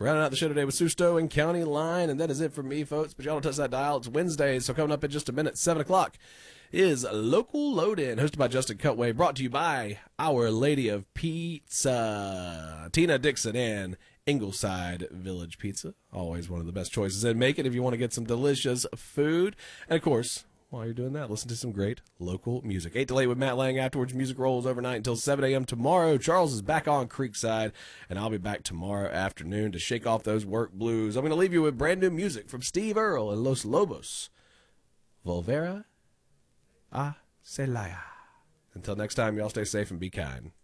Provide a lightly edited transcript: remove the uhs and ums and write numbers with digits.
Rounding out the show today with Susto and County Line, and that is it for me, folks. But y'all don't touch that dial. It's Wednesday, so coming up in just a minute, 7 o'clock, is Local Load-In, hosted by Justin Cutway, brought to you by Our Lady of Pizza, Tina Dixon, and Ingleside Village Pizza. Always one of the best choices in Macon if you want to get some delicious food. And, of course, while you're doing that, listen to some great local music. 8 to 8 with Matt Lang. Afterwards, music rolls overnight until 7 a.m. tomorrow. Charles is back on Creekside, and I'll be back tomorrow afternoon to shake off those work blues. I'm going to leave you with brand new music from Steve Earle and Los Lobos. Volvera a Celaya. Until next time, y'all stay safe and be kind.